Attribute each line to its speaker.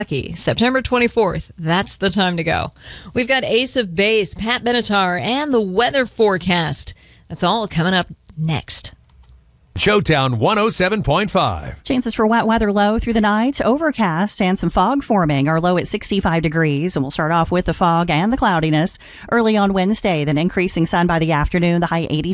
Speaker 1: September 24th. That's the time to go. We've got Ace of Base, Pat Benatar, and the weather forecast. That's all coming up next.
Speaker 2: Showtown 107.5.
Speaker 3: Chances for wet weather low through the night, overcast and some fog forming. Our low at 65 degrees, and we'll start off with the fog and the cloudiness early on Wednesday, then increasing sun by the afternoon, the high 80.